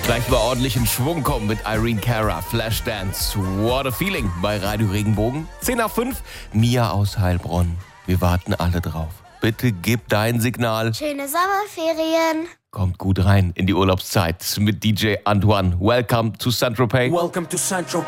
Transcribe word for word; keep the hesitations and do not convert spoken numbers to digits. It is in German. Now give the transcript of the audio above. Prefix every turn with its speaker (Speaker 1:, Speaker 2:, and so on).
Speaker 1: Gleich mal ordentlich in Schwung kommen mit Irene Cara, Flashdance, What a Feeling bei Radio Regenbogen. zehn nach fünf, Mia aus Heilbronn. Wir warten alle drauf. Bitte gib dein Signal.
Speaker 2: Schöne Sommerferien.
Speaker 1: Kommt gut rein in die Urlaubszeit mit D J Antoine. Welcome to Saint-Tropez.
Speaker 3: Welcome to Saint-Tropez.